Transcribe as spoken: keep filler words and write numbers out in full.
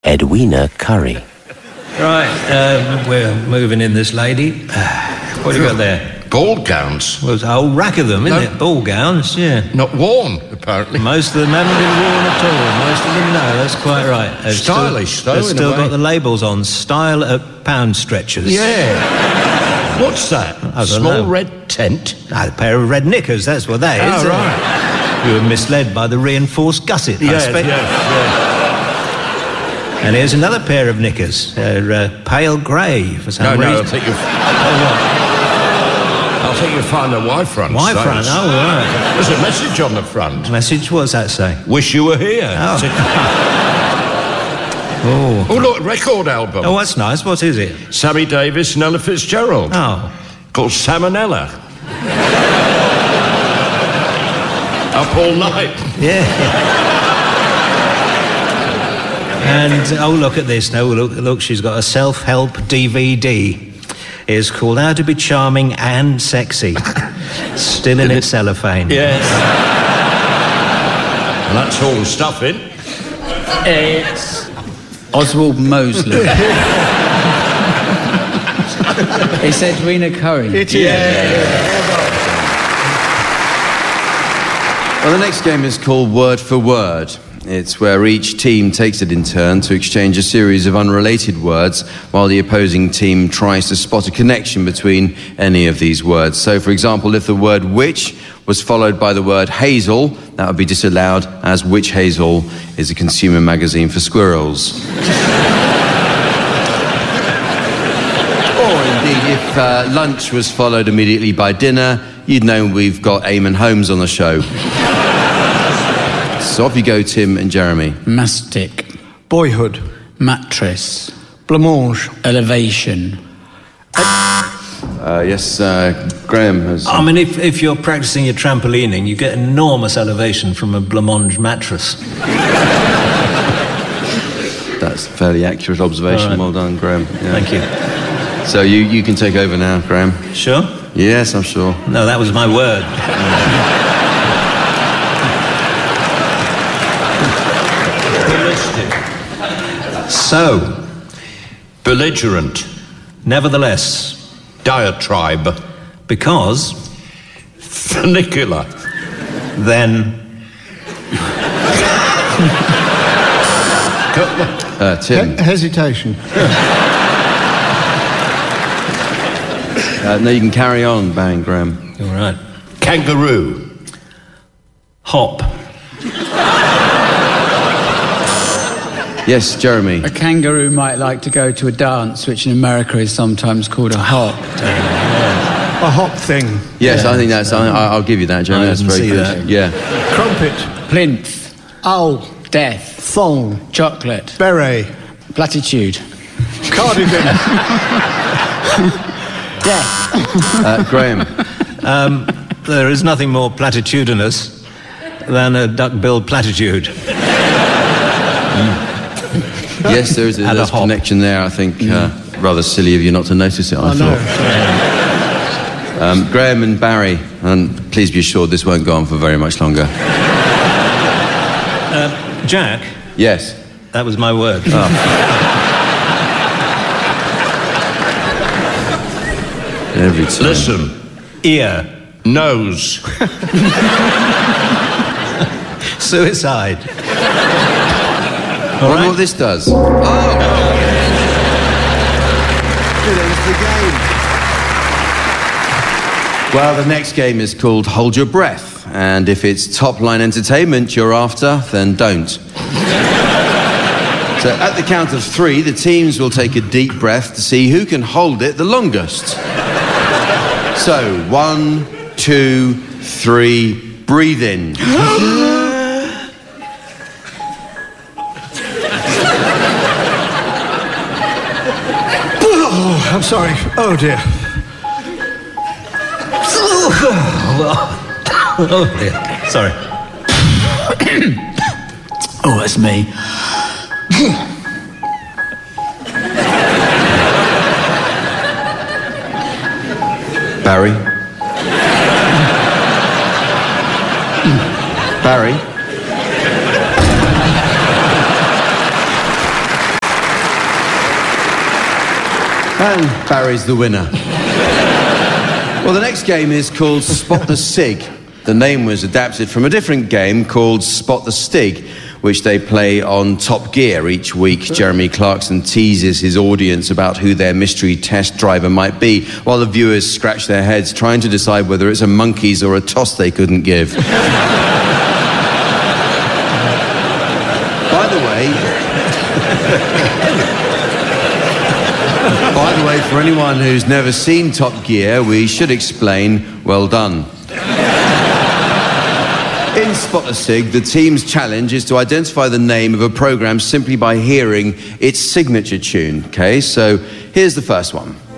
Edwina Currie. Right, um, we're moving in this lady. What have you got there? Ball gowns. Well, there's a whole rack of them, isn't No. it? Ball gowns, yeah. Not worn, apparently. Most of them haven't been worn at all. Most of them, no, that's quite right. They've Stylish, still, though, They've in still a got way. the labels on. Style at pound stretchers. Yeah. What's that? I don't Small know. red tent? Ah, a pair of red knickers, that's what that is. Oh, isn't it? right. You were misled by the reinforced gusset, I Yes, expect. yes, yes. And here's another pair of knickers. They're uh, pale grey for some No, no, I reason. think you've... Oh, what? I think you'll find the Y front. Y front, oh, right. There's a message on the front. Message, what's that say? Wish you were here. Oh. oh. oh, look, record album. Oh, that's nice. What is it? Sammy Davis and Ella Fitzgerald. Oh. Called Salmonella. Up all night. Yeah. And, oh, look at this. No, look, look, she's got a self-help D V D. It's called How to Be Charming and Sexy. Still in its cellophane. Yes. And that's all the stuff in. It's Oswald Mosley. It's Edwina Currie. It is. Yeah. Well, the next game is called Word for Word. It's where each team takes it in turn to exchange a series of unrelated words while the opposing team tries to spot a connection between any of these words. So, for example, if the word witch was followed by the word hazel, that would be disallowed, as Witch Hazel is a consumer magazine for squirrels. Or indeed, if uh, lunch was followed immediately by dinner, you'd know we've got Eamon Holmes on the show. So off you go, Tim and Jeremy. Mastic. Boyhood. Mattress. Blancmange. Elevation. Uh, yes, uh, Graham has... I mean, if, if you're practicing your trampolining, you get enormous elevation from a blancmange mattress. That's a fairly accurate observation. All right. Well done, Graham. Yeah. Thank you. So you, you can take over now, Graham. Sure? Yes, I'm sure. No, that was my word. So, Belligerent. nevertheless, Diatribe. because, Funicular. then, Uh, Tim. He- hesitation. Uh, no, you can carry on, bang, Graham. all right. Kangaroo. Hop. Yes, Jeremy. A kangaroo might like to go to a dance, which in America is sometimes called a hop. A hop thing. Yes, I think that's... I, I'll give you that, Jeremy. I That's didn't very see good. that. Yeah. Crumpet. Plinth. Owl. Death. Thong. Chocolate. Beret. Platitude. Cardigan. Death. Uh, Graham. Um, there is nothing more platitudinous than a duck-billed platitude. Yes, there is a, And a there's a hop. connection there. I think uh, rather silly of you not to notice it, I, I thought. know. Um, Graham and Barry, and please be assured this won't go on for very much longer. Uh, Jack, Yes. that was my word. Every time. Listen. Ear. Nose. Suicide. I wonder what this does. Oh! It ends the game. Well, the next game is called Hold Your Breath, and if it's top-line entertainment you're after, then don't. So at the count of three, the teams will take a deep breath to see who can hold it the longest. So, one, two, three, breathe in. Oh, I'm sorry. Oh, dear. Oh, dear. Sorry. Oh, that's me. Barry? Barry? And Barry's the winner. Well, the next game is called Spot the Sig. The name was adapted from a different game called Spot the Stig, which they play on Top Gear each week. Jeremy Clarkson teases his audience about who their mystery test driver might be, while the viewers scratch their heads trying to decide whether it's a monkeys or a toss they couldn't give. By the way... By the way, for anyone who's never seen Top Gear, we should explain, well done. In Spot the Sig, the team's challenge is to identify the name of a program simply by hearing its signature tune, okay? So here's the first one.